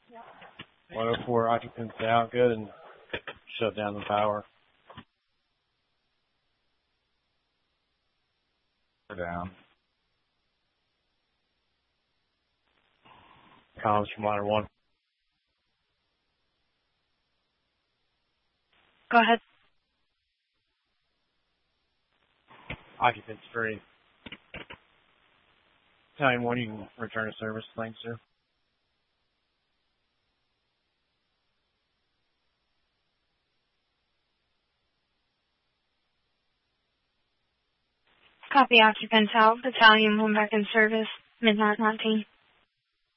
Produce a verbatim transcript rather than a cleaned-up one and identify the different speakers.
Speaker 1: one oh four occupancy out, good, and shut down the power.
Speaker 2: Down.
Speaker 1: Comms from ladder one.
Speaker 3: Go ahead.
Speaker 1: Occupants free. Time one, you can return to service. Thanks, sir.
Speaker 3: Copy, occupants out. Battalion one back in service. Midnight nineteen.